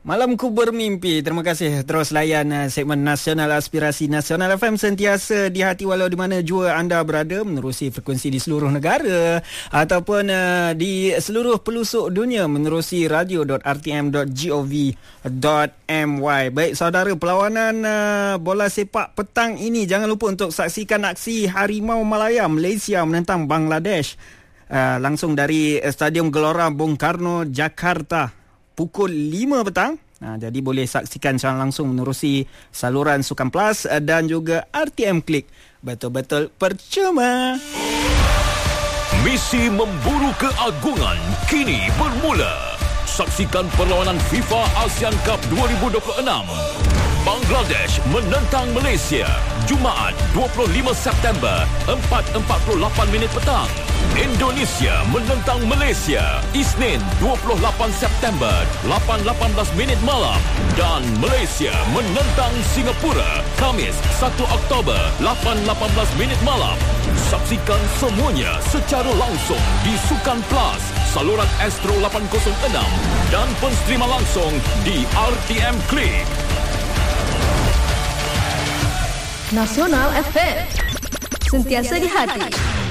Malamku bermimpi. Terima kasih terus layan segmen Nasional Aspirasi Nasional FM, sentiasa di hati walau di mana jua anda berada, menerusi frekuensi di seluruh negara ataupun di seluruh pelosok dunia menerusi radio.rtm.gov.my. Baik saudara, perlawanan bola sepak petang ini jangan lupa untuk saksikan aksi Harimau Malaya Malaysia menentang Bangladesh langsung dari Stadium Gelora Bung Karno, Jakarta, pukul 5 petang. Jadi boleh saksikan secara langsung menerusi saluran Sukan Plus dan juga RTM Klik. Betul-betul percuma. Misi memburu keagungan kini bermula. Saksikan perlawanan FIFA ASEAN Cup 2026. Bangladesh menentang Malaysia, Jumaat 25 September 4.48 petang. Indonesia menentang Malaysia, Isnin 28 September 8.18 malam. Dan Malaysia menentang Singapura, Khamis 1 Oktober 8.18 malam. Saksikan semuanya secara langsung di Sukan Plus, saluran Astro 806 dan penstreaman langsung di RTM Klik. Nasional FM, sentiasa di hati.